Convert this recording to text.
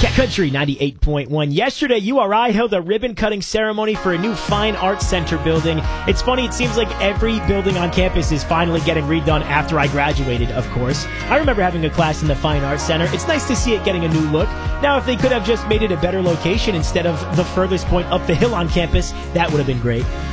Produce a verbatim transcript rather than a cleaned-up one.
Cat Country ninety-eight point one. Yesterday, U R I held a ribbon-cutting ceremony for a new Fine Arts Center building. It's funny, it seems like every building on campus is finally getting redone after I graduated, of course. I remember having a class in the Fine Arts Center. It's nice to see it getting a new look. Now, if they could have just made it a better location instead of the furthest point up the hill on campus, that would have been great.